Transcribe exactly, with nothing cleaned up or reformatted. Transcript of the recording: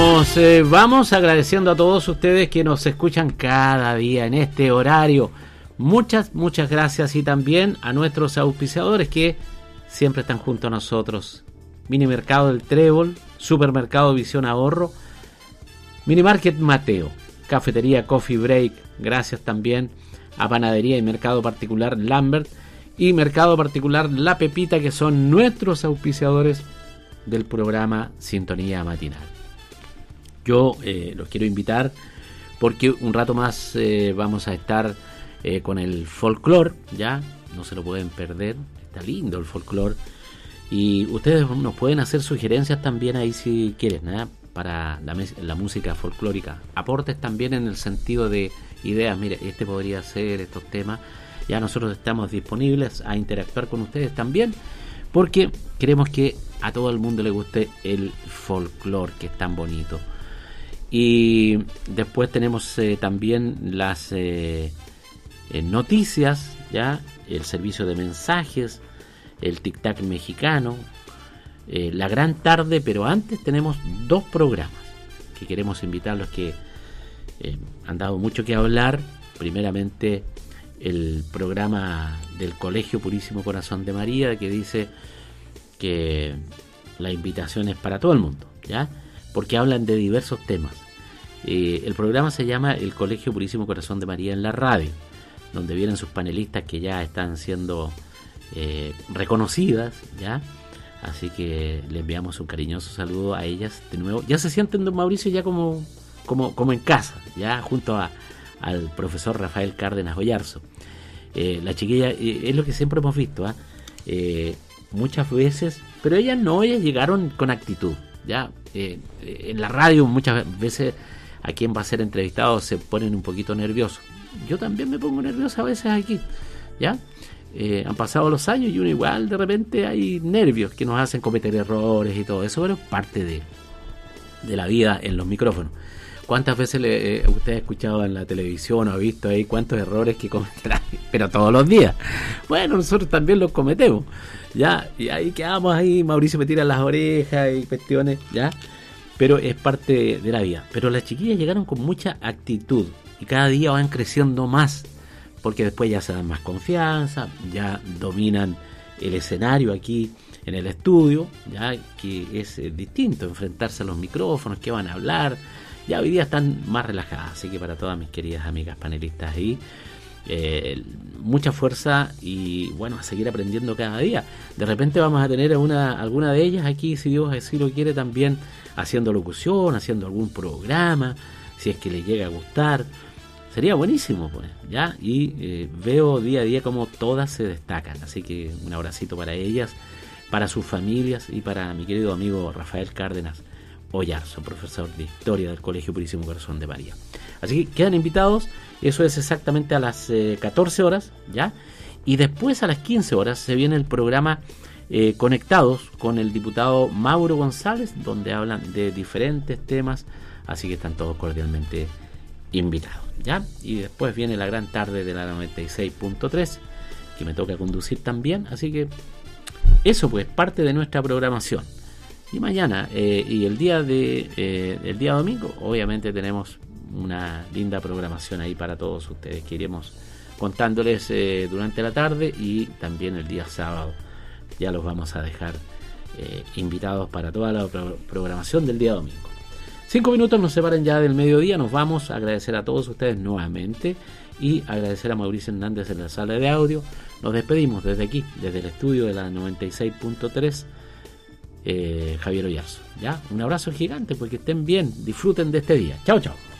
Nos eh, vamos agradeciendo a todos ustedes que nos escuchan cada día en este horario. Muchas, muchas gracias, y también a nuestros auspiciadores que siempre están junto a nosotros. Minimercado del Trébol, Supermercado Visión Ahorro, Minimarket Mateo, Cafetería Coffee Break, gracias también a Panadería y Mercado Particular Lambert y Mercado Particular La Pepita, que son nuestros auspiciadores del programa Sintonía Matinal. Yo eh, los quiero invitar porque un rato más eh, vamos a estar eh, con el folclore, ya, no se lo pueden perder, está lindo el folclore, y ustedes nos pueden hacer sugerencias también ahí si quieren, ¿eh? Para la, la música folclórica, aportes también en el sentido de ideas, mire, este podría ser estos temas, ya nosotros estamos disponibles a interactuar con ustedes también, porque queremos que a todo el mundo le guste el folclore, que es tan bonito. Y después tenemos eh, también las eh, eh, noticias, ya, el servicio de mensajes, el tic tac mexicano, eh, la gran tarde, pero antes tenemos dos programas que queremos invitar a los que eh, han dado mucho que hablar. Primeramente el programa del Colegio Purísimo Corazón de María, que dice que la invitación es para todo el mundo, ¿ya? Porque hablan de diversos temas. Eh, el programa se llama El Colegio Purísimo Corazón de María en la radio, donde vienen sus panelistas que ya están siendo eh, reconocidas, ¿ya? Así que le enviamos un cariñoso saludo a ellas de nuevo. Ya se sienten, don Mauricio, ya como, como, como en casa, ya junto a, al profesor Rafael Cárdenas Ollarzo. Eh, la chiquilla, eh, es lo que siempre hemos visto, ¿eh? Eh, muchas veces, pero ellas no, ellas llegaron con actitud, ya. Eh, en la radio muchas veces a quien va a ser entrevistado se ponen un poquito nerviosos. Yo también me pongo nervioso a veces aquí, ya. Eh, han pasado los años y uno igual de repente hay nervios que nos hacen cometer errores y todo eso, pero es parte de, de la vida en los micrófonos. ¿Cuántas veces le, eh, usted ha escuchado en la televisión o ha visto ahí cuántos errores que cometen? Pero todos los días. Bueno, nosotros también los cometemos, ya, y ahí quedamos ahí, Mauricio me tira las orejas y cuestiones, ya, pero es parte de la vida. Pero las chiquillas llegaron con mucha actitud y cada día van creciendo más, porque después ya se dan más confianza, ya dominan el escenario aquí en el estudio, ya que es eh, distinto enfrentarse a los micrófonos, que van a hablar. Ya hoy día están más relajadas, así que para todas mis queridas amigas panelistas ahí, eh, mucha fuerza y bueno, a seguir aprendiendo cada día. De repente vamos a tener una, alguna de ellas aquí, si Dios así lo quiere, también haciendo locución, haciendo algún programa, si es que les llega a gustar. Sería buenísimo, pues, ¿ya? Y eh, veo día a día como todas se destacan, así que un abracito para ellas, para sus familias y para mi querido amigo Rafael Cárdenas Ollarzo, profesor de Historia del Colegio Purísimo Corazón de María. Así que quedan invitados, eso es exactamente a las eh, catorce horas, ¿ya? Y después a las quince horas se viene el programa eh, Conectados con el diputado Mauro González, donde hablan de diferentes temas, así que están todos cordialmente invitados, ¿ya? Y después viene la gran tarde de la noventa y seis punto tres, que me toca conducir también, así que eso pues parte de nuestra programación. Y mañana eh, y el día de eh, el día domingo obviamente tenemos una linda programación ahí para todos ustedes que iremos contándoles eh, durante la tarde, y también el día sábado ya los vamos a dejar eh, invitados para toda la pro- programación del día domingo. Cinco minutos nos separan ya del mediodía. Nos vamos a agradecer a todos ustedes nuevamente y agradecer a Mauricio Hernández en la sala de audio. Nos despedimos desde aquí, desde el estudio de la noventa y seis punto tres. Eh, Javier Ollarzo, ¿ya? Un abrazo gigante, porque estén bien, disfruten de este día. Chao, chao.